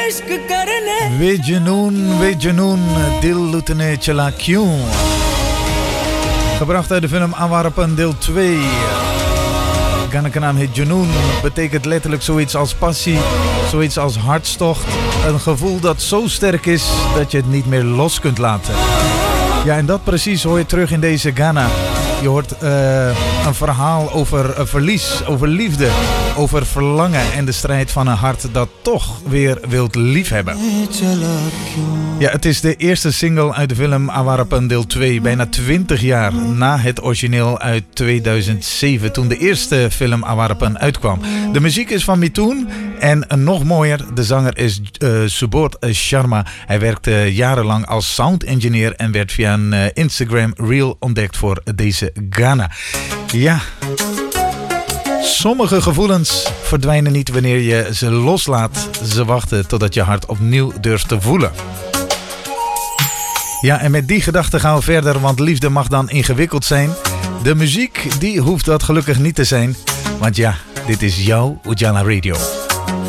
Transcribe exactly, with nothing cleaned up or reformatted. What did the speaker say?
वे जुनून, वे जुनून, dil lutene chala kyun. Gebracht uit de film Awarappan deel twee. Gannekanaam heet Junoon, betekent letterlijk zoiets als passie, zoiets als hartstocht. Een gevoel dat zo sterk is dat je het niet meer los kunt laten. Ja, en dat precies hoor je terug in deze Ghana. Je hoort uh, een verhaal over uh, verlies, over liefde, over verlangen en de strijd van een hart dat toch weer wilt liefhebben. Ja, het is de eerste single uit de film Awarappan deel twee, bijna twintig jaar na het origineel uit tweeduizend zeven, toen de eerste film Awarappan uitkwam. De muziek is van Mithun en nog mooier, de zanger is uh, Subodh Sharma. Hij werkte jarenlang als sound engineer en werd via een uh, Instagram reel ontdekt voor deze Ghana. Ja, sommige gevoelens verdwijnen niet wanneer je ze loslaat. Ze wachten totdat je hart opnieuw durft te voelen. Ja, en met die gedachte gaan we verder, want liefde mag dan ingewikkeld zijn. De muziek, die hoeft dat gelukkig niet te zijn. Want ja, dit is jouw Ujala Radio.